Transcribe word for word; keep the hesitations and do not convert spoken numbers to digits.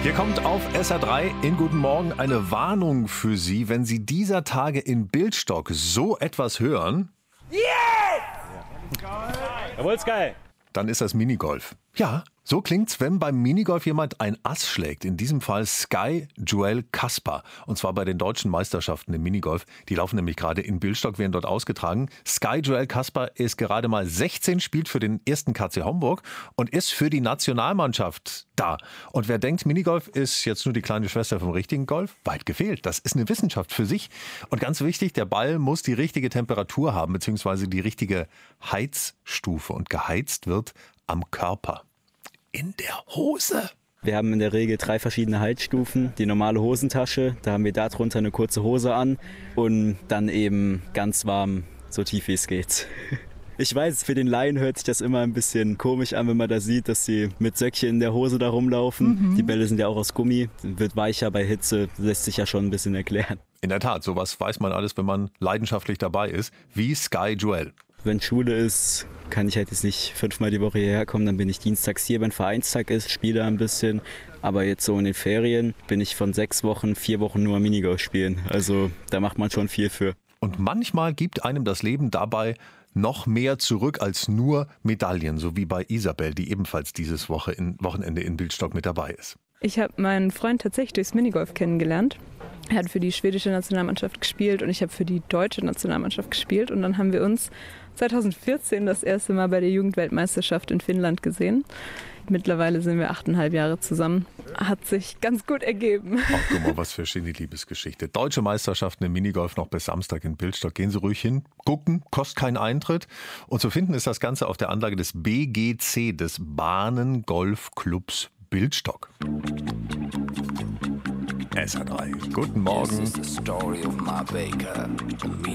Hier kommt auf S R drei in Guten Morgen eine Warnung für Sie. Wenn Sie dieser Tage in Bildstock so etwas hören, Jawohl, Sky. dann ist das Minigolf. Ja, so klingt's, wenn beim Minigolf jemand ein Ass schlägt. In diesem Fall Sky Joel Kasper. Und zwar bei den deutschen Meisterschaften im Minigolf. Die laufen nämlich gerade in Bildstock, werden dort ausgetragen. Sky Joel Kasper ist gerade mal sechzehn, spielt für den ersten K C Homburg und ist für die Nationalmannschaft da. Und wer denkt, Minigolf ist jetzt nur die kleine Schwester vom richtigen Golf? Weit gefehlt. Das ist eine Wissenschaft für sich. Und ganz wichtig, der Ball muss die richtige Temperatur haben, beziehungsweise die richtige Heizstufe. Und geheizt wird am Körper. In der Hose. Wir haben in der Regel drei verschiedene Heizstufen. Die normale Hosentasche, da haben wir darunter eine kurze Hose an und dann eben ganz warm, so tief wie es geht. Ich weiß, für den Laien hört sich das immer ein bisschen komisch an, wenn man da sieht, dass sie mit Söckchen in der Hose da rumlaufen. Mhm. Die Bälle sind ja auch aus Gummi, wird weicher bei Hitze, lässt sich ja schon ein bisschen erklären. In der Tat, sowas weiß man alles, wenn man leidenschaftlich dabei ist, wie Sky Joel. Wenn Schule ist, kann ich halt jetzt nicht fünfmal die Woche hierher kommen, dann bin ich dienstags hier, wenn Vereinstag ist, spiele ein bisschen. Aber jetzt so in den Ferien bin ich von sechs Wochen, vier Wochen nur Minigolf spielen. Also da macht man schon viel für. Und manchmal gibt einem das Leben dabei noch mehr zurück als nur Medaillen, so wie bei Isabel, die ebenfalls dieses Woche in, Wochenende in Bildstock mit dabei ist. Ich habe meinen Freund tatsächlich durchs Minigolf kennengelernt. Er hat für die schwedische Nationalmannschaft gespielt und ich habe für die deutsche Nationalmannschaft gespielt. Und dann haben wir uns zweitausendvierzehn das erste Mal bei der Jugendweltmeisterschaft in Finnland gesehen. Mittlerweile sind wir achteinhalb Jahre zusammen. Hat sich ganz gut ergeben. Ach, guck mal, was für eine schöne Liebesgeschichte. Deutsche Meisterschaften im Minigolf noch bis Samstag in Bildstock. Gehen Sie ruhig hin, gucken, kostet keinen Eintritt. Und zu finden ist das Ganze auf der Anlage des B G C, des Bahnen-Golf-Clubs Bildstock. S R drei. Guten Morgen.